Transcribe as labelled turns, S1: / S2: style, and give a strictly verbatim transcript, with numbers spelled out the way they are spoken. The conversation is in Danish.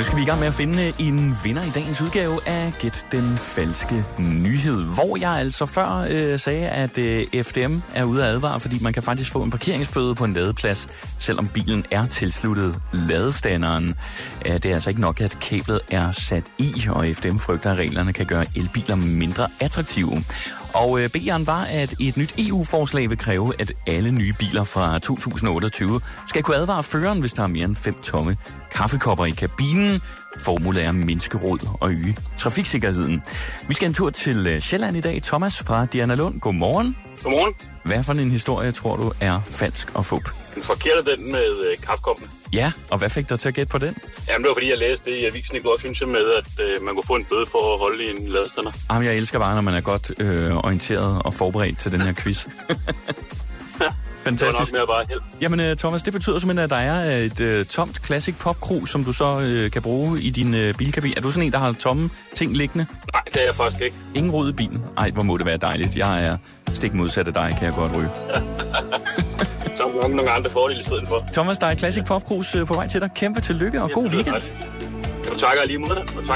S1: Nu skal vi i gang med at finde en vinder i dagens udgave af Gæt den falske nyhed, hvor jeg altså før øh, sagde, at øh, F D M er ude at advare, fordi man kan faktisk få en parkeringsbøde på en ladeplads, selvom bilen er tilsluttet ladestanderen. Øh, det er altså ikke nok, at kablet er sat i, og F D M frygter, at reglerne kan gøre elbiler mindre attraktive. Og øh, B'eren var, at et nyt E U-forslag vil kræve, at alle nye biler fra to tusind og otteogtyve skal kunne advare føreren, hvis der er mere end fem tomme kaffekopper i kabinen. Formålet er at mindske rod og øge trafiksikkerheden. Vi skal en tur til Sjælland i dag. Thomas fra Diana Lund, godmorgen.
S2: Godmorgen.
S1: Hvad for en historie tror du er falsk og fup?
S2: Den forkerte den med øh, kaffekoppene.
S1: Ja, og hvad fik dig til at gætte på den?
S2: Jamen det var fordi, jeg læste det i avisen i går, synes jeg, med, at øh, man kunne få en bøde for at holde i en ladestander.
S1: Jamen, jeg elsker bare, når man er godt øh, orienteret og forberedt til den her quiz. Fantastisk.
S2: Det var nok mere bare held.
S1: Jamen Thomas, det betyder simpelthen, at der er et øh, tomt Classic Popkrus, som du så øh, kan bruge i din øh, bilkabine. Er du sådan en, der har tomme ting liggende?
S2: Nej, det er jeg faktisk ikke.
S1: Ingen rod i bilen? Ej, hvor må det være dejligt. Jeg er stik modsat af dig, kan jeg godt ryge.
S2: Så er der nok nogle andre fordele i stedet for.
S1: Thomas, der er et Classic Popkrus øh, på vej til dig. Kæmpe tillykke og god weekend.
S2: Jo, tak lige mod det.